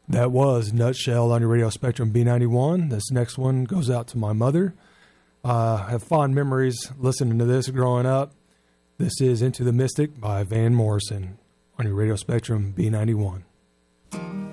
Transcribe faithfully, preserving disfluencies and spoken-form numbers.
That was Nutshell on your Radio Spectrum B ninety-one. This next one goes out to my mother. Uh, I have fond memories listening to this growing up. This is Into the Mystic by Van Morrison on your Radio Spectrum B ninety-one.